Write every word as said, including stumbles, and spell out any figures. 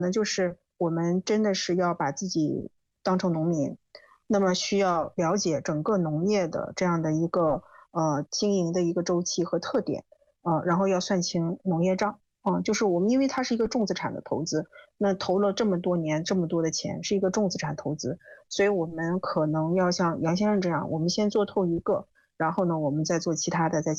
那就是我们真的是要把自己当成农民，那么需要了解整个农业的这样的一个呃经营的一个周期和特点，呃，然后要算清农业账。嗯，就是我们因为它是一个重资产的投资，那投了这么多年这么多的钱，是一个重资产投资，所以我们可能要像杨先生这样，我们先做透一个，然后呢，我们再做其他的，再